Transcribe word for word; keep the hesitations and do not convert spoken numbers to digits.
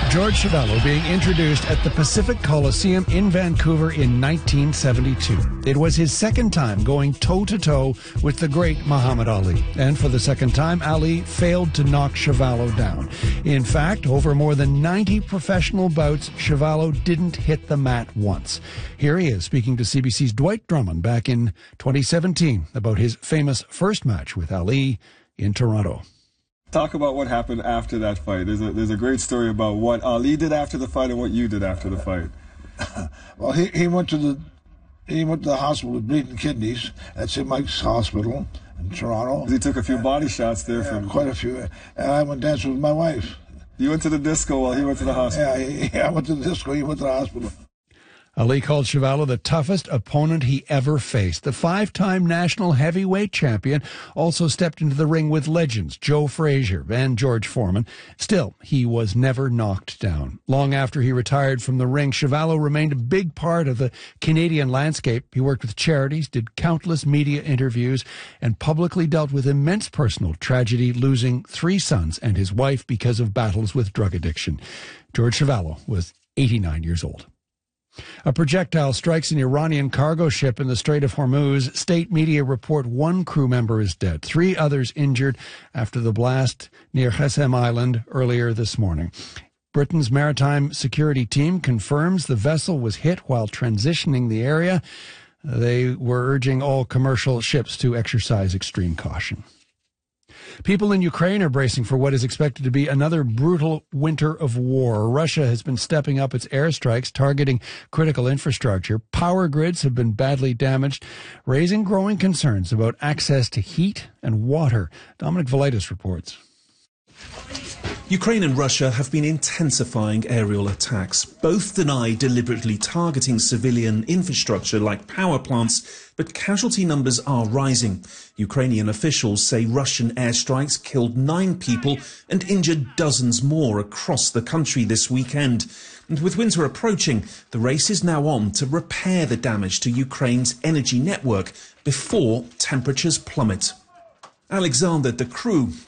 George Chuvalo being introduced at the Pacific Coliseum in Vancouver in nineteen seventy-two. It was his second time going toe-to-toe with the great Muhammad Ali. And for the second time, Ali failed to knock Chuvalo down. In fact, over more than ninety professional bouts, Chuvalo didn't hit the mat once. Here he is speaking to C B C's Dwight Drummond back in twenty seventeen about his famous first match with Ali in Toronto. Talk about what happened after that fight. There's a, there's a great story about what Ali did after the fight and what you did after the fight. Well, he, he went to the he went to the hospital with bleeding kidneys at Saint Mike's Hospital in Toronto. He took a few body shots there. Yeah, from quite a few. And I went dancing with my wife. You went to the disco while he went to the hospital. Yeah, he, yeah I went to the disco, he went to the hospital. Ali called Chuvalo the toughest opponent he ever faced. The five-time national heavyweight champion also stepped into the ring with legends Joe Frazier and George Foreman. Still, he was never knocked down. Long after he retired from the ring, Chuvalo remained a big part of the Canadian landscape. He worked with charities, did countless media interviews, and publicly dealt with immense personal tragedy, losing three sons and his wife because of battles with drug addiction. George Chuvalo was eighty-nine years old. A projectile strikes an Iranian cargo ship in the Strait of Hormuz. State media report one crew member is dead, three others injured after the blast near Qasem Island earlier this morning. Britain's maritime security team confirms the vessel was hit while transitioning the area. They were urging all commercial ships to exercise extreme caution. People in Ukraine are bracing for what is expected to be another brutal winter of war. Russia has been stepping up its airstrikes, targeting critical infrastructure. Power grids have been badly damaged, raising growing concerns about access to heat and water. Dominic Velitis reports. Ukraine and Russia have been intensifying aerial attacks. Both deny deliberately targeting civilian infrastructure like power plants, but casualty numbers are rising. Ukrainian officials say Russian airstrikes killed nine people and injured dozens more across the country this weekend. And with winter approaching, the race is now on to repair the damage to Ukraine's energy network before temperatures plummet. Alexander, the crew,